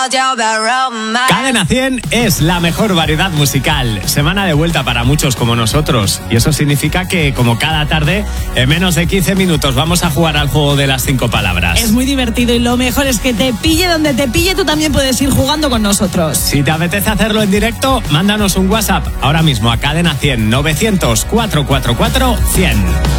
Cadena 100 es la mejor variedad musical. Semana de vuelta para muchos como nosotros. Y eso significa que, como cada tarde, en menos de 15 minutos vamos a jugar al juego de las 5 palabras. Es muy divertido y lo mejor es que te pille donde te pille, tú también puedes ir jugando con nosotros. Si te apetece hacerlo en directo, mándanos un WhatsApp ahora mismo a Cadena 100 900 444 100.